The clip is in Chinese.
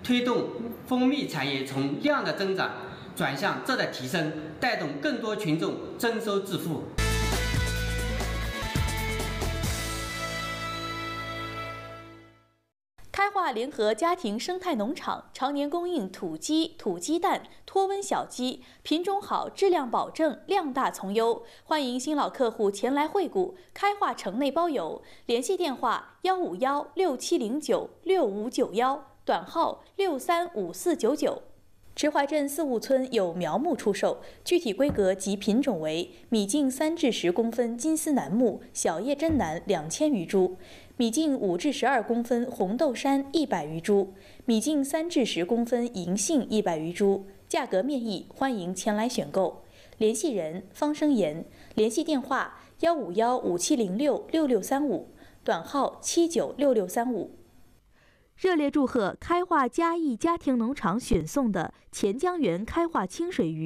推动蜂蜜产业从量的增长转向质的提升，带动更多群众增收致富。 开化联合家庭生态农场常年供应土鸡、土鸡蛋、脱温小鸡，品种好，质量保证，量大从优。欢迎新老客户前来惠顾，开化城内包邮。联系电话15167096591，短号635499。池淮镇四务村有苗木出售，具体规格及品种为米净3至10公分金丝楠木小叶真楠2000余株，米净5至12公分红豆杉100余株，米净3至10公分银杏100余株，价格面议，欢迎前来选购。联系人方生岩，联系电话15157066635，短号796635。热烈祝贺开化嘉义家庭农场选送的钱江源开化清水鱼